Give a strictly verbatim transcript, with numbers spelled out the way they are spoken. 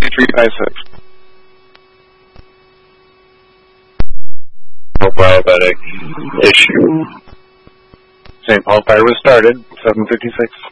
three five six. No diabetic issue. Saint Paul fire was started, seven fifty-six.